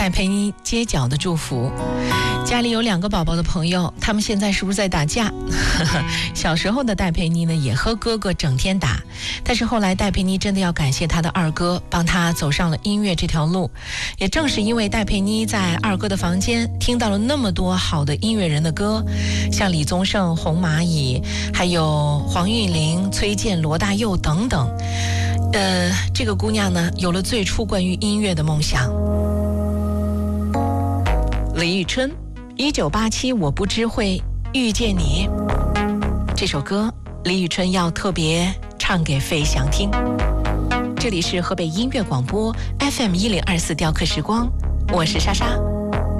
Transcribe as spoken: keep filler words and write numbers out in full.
戴佩妮街角的祝福。家里有两个宝宝的朋友，他们现在是不是在打架？小时候的戴佩妮呢，也和哥哥整天打，但是后来戴佩妮真的要感谢她的二哥，帮她走上了音乐这条路。也正是因为戴佩妮在二哥的房间听到了那么多好的音乐人的歌，像李宗盛、红蚂蚁，还有黄韵玲、崔健、罗大佑等等。呃，这个姑娘呢，有了最初关于音乐的梦想。李宇春，一九八七我不知会遇见你，这首歌李宇春要特别唱给费翔听。这里是河北音乐广播 F M 一零二四雕刻时光，我是莎莎。